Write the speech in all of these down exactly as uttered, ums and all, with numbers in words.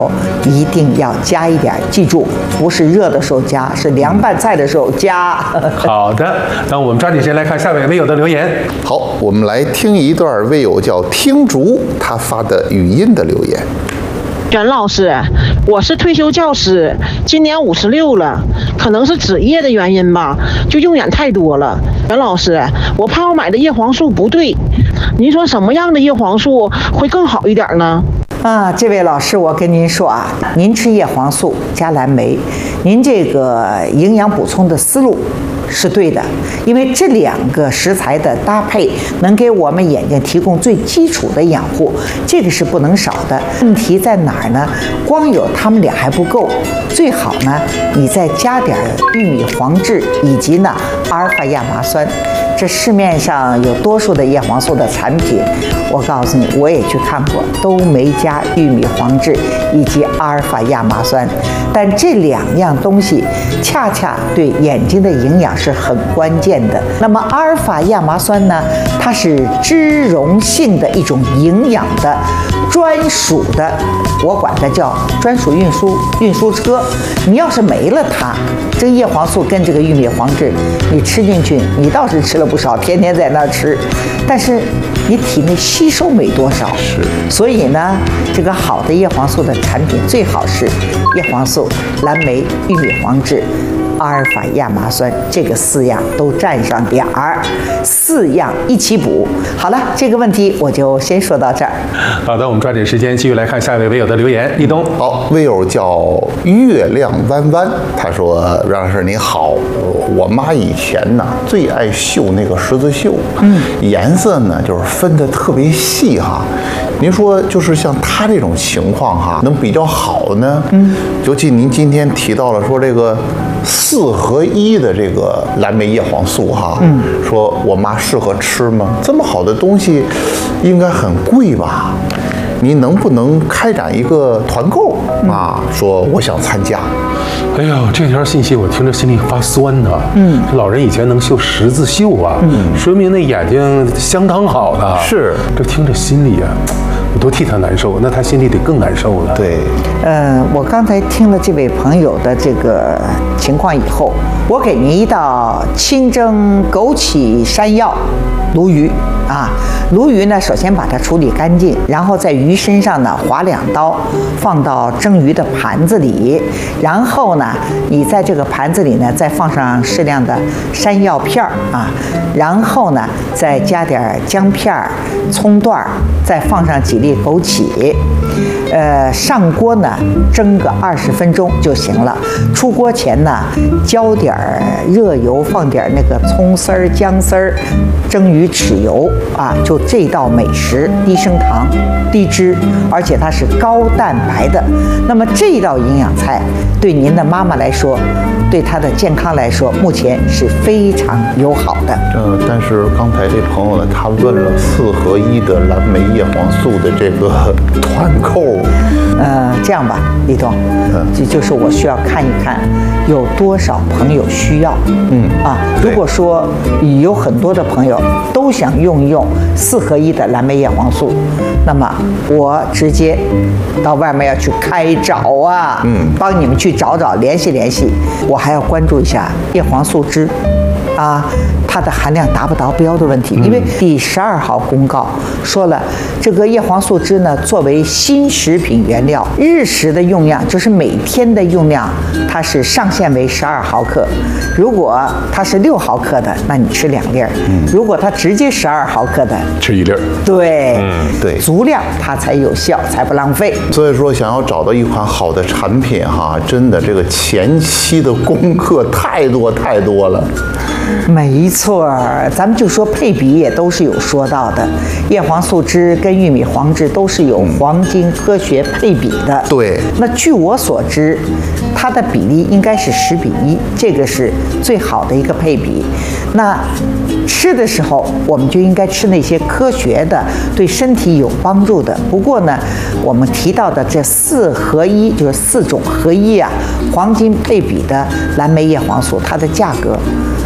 一定要加一点，记住，不是热的时候加，是凉拌菜的时候加。 好的，那我们抓紧时间来看下位微友的留言。 好，我们来听一段微友叫听竹他发的语音的留言。 袁老师，我是退休教师，今年五十六了，可能是职业的原因吧，就用眼太多了。袁老师，我怕我买的叶黄素不对，您说什么样的叶黄素会更好一点呢？ 啊，这位老师，我跟您说啊，您吃叶黄素加蓝莓，您这个营养补充的思路是对的，因为这两个食材的搭配能给我们眼睛提供最基础的养护，这个是不能少的。问题在哪儿呢？光有它们俩还不够，最好呢，你再加点玉米黄质以及呢阿尔法亚麻酸。这市面上有多数的叶黄素的产品，我告诉你，我也去看过，都没加玉米黄质以及阿尔法亚麻酸。但这两样东西恰恰对眼睛的营养是很关键的。那么阿尔法亚麻酸呢，它是脂溶性的一种营养的专属的，我管它叫专属运输运输车。你要是没了它，这个叶黄素跟这个玉米黄质，你吃进去，你倒是吃了不少，天天在那儿吃，但是你体内吸收没多少。 是， 所以呢，这个好的叶黄素的产品最好是叶黄素、蓝莓、玉米黄质、阿尔法亚麻酸，这个四样都占上点儿，四样一起补。好了，这个问题我就先说到这儿。 好的，我们抓紧时间继续来看下一位微友的留言。立冬， 好，微友叫月亮弯弯，他说：“让老师您好，我妈以前呢最爱绣那个十字绣，嗯，颜色呢就是分得特别细哈。您说就是像她这种情况哈，能比较好呢？嗯，尤其您今天提到了说这个四合一的这个蓝莓叶黄素哈，嗯，说我妈适合吃吗？这么好的东西，应该很贵吧？您能不能开展一个团购啊？说我想参加。” 哎呦，这条信息我听着心里发酸呐。嗯，这老人以前能绣十字绣啊，嗯，说明那眼睛相当好的。 是， 这听着心里啊，我都替他难受，那他心里得更难受了。 对， 呃，我刚才听了这位朋友的这个情况以后，我给您一道清蒸枸杞山药鲈鱼啊。鲈鱼呢，首先把它处理干净，然后在鱼身上呢划两刀，放到蒸鱼的盘子里，然后呢，你在这个盘子里呢再放上适量的山药片儿啊，然后呢再加点姜片儿、葱段儿，再放上几粒枸杞，呃，上锅呢蒸个二十分钟就行了。出锅前呢，浇点热油，放点那个葱丝儿、姜丝儿，蒸鱼豉油啊，就这道美食，低升糖、低脂，而且它是高蛋白的。那么这道营养菜对您的妈妈来说，对她的健康来说，目前是非常友好的。 呃，但是刚才这朋友呢，他问了四合一的蓝莓叶黄素的这个团购。 呃，这样吧，李东， 嗯， 就就是我需要看一看有多少朋友需要， 嗯啊，如果说有很多的朋友都想用一用四合一的蓝莓叶黄素，那么我直接到外面要去开找啊， 嗯， 帮你们去找找，联系联系，我还要关注一下叶黄素汁。啊，它的含量达不达标的问题，因为第十二号公告说了，这个叶黄素汁呢，作为新食品原料，日食的用量就是每天的用量，它是上限为十二毫克。如果它是六毫克的，那你吃两粒儿；嗯、如果它直接十二毫克的， 吃一粒儿。 对， 嗯， 对， 足量它才有效，才不浪费。 所以说，想要找到一款好的产品哈，真的这个前期的功课太多太多了。 没错，咱们就说配比也都是有说到的，叶黄素汁跟玉米黄质都是有黄金科学配比的。 对， 那据我所知，它的比例应该是十比一，这个是最好的一个配比。那吃的时候，我们就应该吃那些科学的、对身体有帮助的。不过呢，我们提到的这四合一，就是四种合一啊，黄金配比的蓝莓叶黄素，它的价格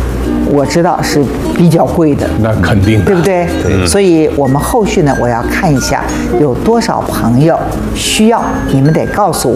我知道是比较贵的， 那肯定的， 对不对？对。所以我们后续呢，我要看一下有多少朋友需要，你们得告诉我。